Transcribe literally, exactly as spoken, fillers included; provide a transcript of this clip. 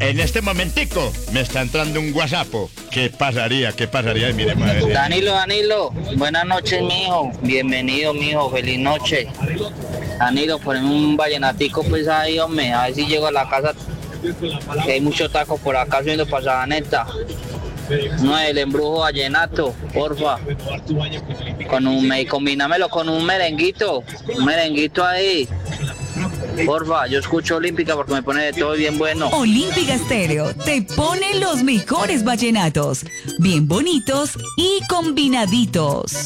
En este momentico me está entrando un WhatsApp. ¿Qué pasaría? ¿Qué pasaría? Y mire, madre. Danilo, Danilo, buenas noches, mijo. Bienvenido, mijo. Feliz noche. Danilo, poneme un vallenatico, pues ahí, hombre. A ver si llego a la casa. Que hay mucho taco por acá subiendo para Sabaneta. No, el embrujo vallenato, porfa. Con un, me, combínamelo con un merenguito. Un merenguito ahí. Porfa, yo escucho Olímpica porque me pone de todo bien bueno. Olímpica Estéreo te pone los mejores vallenatos, bien bonitos y combinaditos.